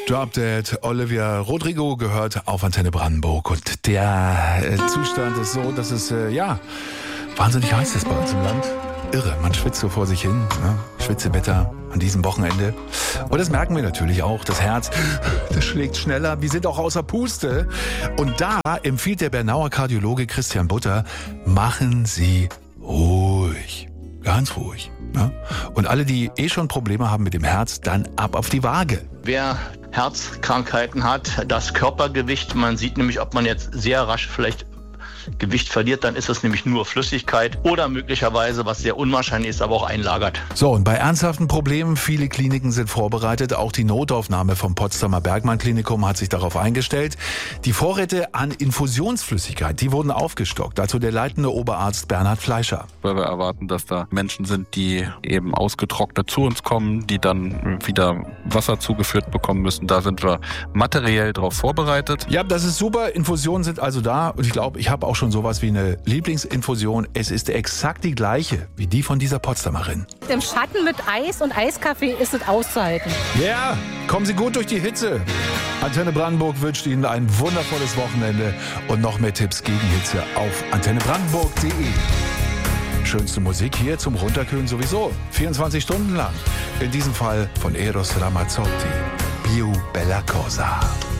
Drop Dead, Olivia Rodrigo gehört auf Antenne Brandenburg. Und der Zustand ist so, dass es, wahnsinnig heiß ist bei uns im Land. Irre, man schwitzt so vor sich hin, ne? Schwitzewetter an diesem Wochenende. Und das merken wir natürlich auch. Das Herz, das schlägt schneller. Wir sind auch außer Puste. Und da empfiehlt der Bernauer Kardiologe Christian Butter, machen Sie ruhig. Ganz ruhig. Ne? Und alle, die schon Probleme haben mit dem Herz, dann ab auf die Waage. Wer Herzkrankheiten hat, das Körpergewicht, man sieht nämlich, ob man jetzt sehr rasch vielleicht Gewicht verliert, dann ist es nämlich nur Flüssigkeit oder möglicherweise, was sehr unwahrscheinlich ist, aber auch einlagert. So, und bei ernsthaften Problemen, viele Kliniken sind vorbereitet. Auch die Notaufnahme vom Potsdamer Bergmann-Klinikum hat sich darauf eingestellt. Die Vorräte an Infusionsflüssigkeit, die wurden aufgestockt. Dazu der leitende Oberarzt Bernhard Fleischer. Weil wir erwarten, dass da Menschen sind, die eben ausgetrocknet zu uns kommen, die dann wieder Wasser zugeführt bekommen müssen. Da sind wir materiell drauf vorbereitet. Ja, das ist super. Infusionen sind also da. Und ich glaube, ich habe auch schon sowas wie eine Lieblingsinfusion. Es ist exakt die gleiche wie die von dieser Potsdamerin. Im Schatten mit Eis und Eiskaffee ist es auszuhalten. Ja, kommen Sie gut durch die Hitze. Antenne Brandenburg wünscht Ihnen ein wundervolles Wochenende und noch mehr Tipps gegen Hitze auf antennebrandenburg.de. Schönste Musik hier zum Runterkühlen sowieso. 24 Stunden lang. In diesem Fall von Eros Ramazzotti. Più bella cosa.